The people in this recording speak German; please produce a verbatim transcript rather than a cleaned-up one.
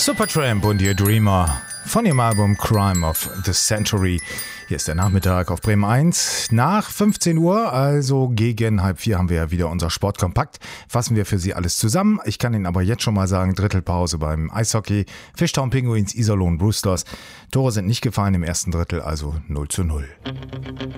Supertramp und ihr Dreamer von ihrem Album Crime of the Century. Hier ist der Nachmittag auf Bremen eins. Nach fünfzehn Uhr, also gegen halb vier, haben wir ja wieder unser Sportkompakt. Fassen wir für Sie alles zusammen. Ich kann Ihnen aber jetzt schon mal sagen, Drittelpause beim Eishockey. Fishtown Pinguins, Iserlohn Roosters. Tore sind nicht gefallen im ersten Drittel, also null zu null.